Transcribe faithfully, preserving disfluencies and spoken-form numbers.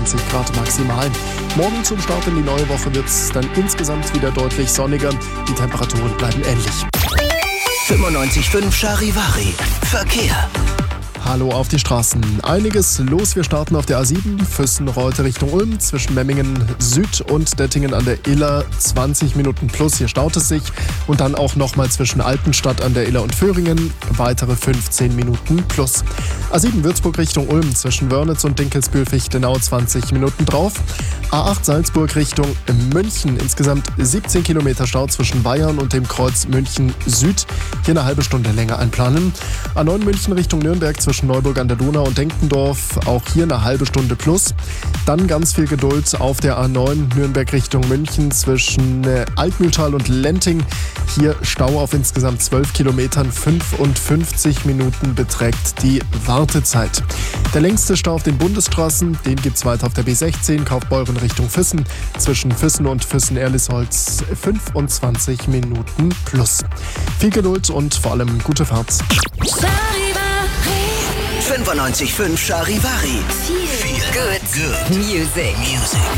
zwanzig Grad maximal. Morgen zum Start in die neue Woche wird es dann insgesamt wieder deutlich sonniger. Die Temperaturen bleiben ähnlich. fünfundneunzig Komma fünf Charivari. Verkehr. Hallo auf die Straßen. Einiges los. Wir starten auf der A sieben, Füssen-Reute Richtung Ulm, zwischen Memmingen Süd und Dettingen an der Iller. zwanzig Minuten plus, hier staut es sich. Und dann auch nochmal zwischen Altenstadt an der Iller und Föhringen, weitere fünfzehn Minuten plus. A sieben Würzburg Richtung Ulm, zwischen Wörnitz und Dinkelsbühl-Fichtenau zwanzig Minuten drauf. A acht Salzburg Richtung München, insgesamt siebzehn Kilometer Stau zwischen Bayern und dem Kreuz München Süd. Hier eine halbe Stunde länger einplanen. A neun München Richtung Nürnberg zwischen Neuburg an der Donau und Denkendorf, auch hier eine halbe Stunde plus. Dann ganz viel Geduld auf der A neun Nürnberg Richtung München zwischen äh, Altmühltal und Lenting. Hier Stau auf insgesamt zwölf Kilometern, fünfundfünfzig Minuten beträgt die Wartezeit. Der längste Stau auf den Bundesstraßen, den gibt es weiter auf der B sechzehn, Kaufbeuren Richtung Füssen. Zwischen Füssen und Füssen-Erlisholz fünfundzwanzig Minuten plus. Viel Geduld und vor allem gute Fahrt. fünfundneunzig Komma fünf Charivari. Feel good. Good. Music. Music.